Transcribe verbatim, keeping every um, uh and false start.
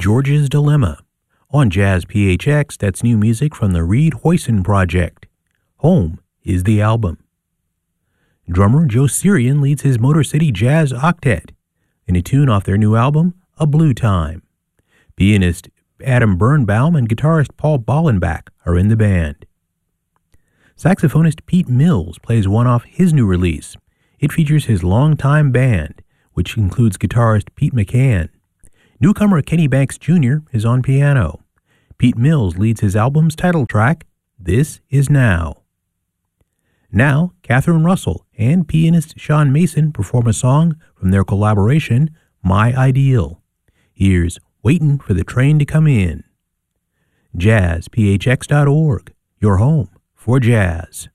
George's Dilemma. On Jazz P H X, that's new music from the Reed Hoyson Project. Home is the album. Drummer Joe Sirian leads his Motor City Jazz Octet in a tune off their new album, A Blue Time. Pianist Adam Birnbaum and guitarist Paul Ballenbach are in the band. Saxophonist Pete Mills plays one off his new release. It features his longtime band, which includes guitarist Pete McCann. Newcomer Kenny Banks Junior is on piano. Pete Mills leads his album's title track, This Is Now. Now, Catherine Russell and pianist Sean Mason perform a song from their collaboration, My Ideal. Here's Waitin' for the Train to Come In. jazz p h x dot org, your home for jazz.